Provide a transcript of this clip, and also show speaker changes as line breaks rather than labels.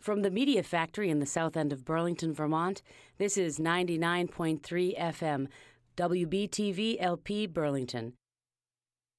From the Media Factory in the south end of Burlington, Vermont, this is 99.3 FM, WBTV LP Burlington.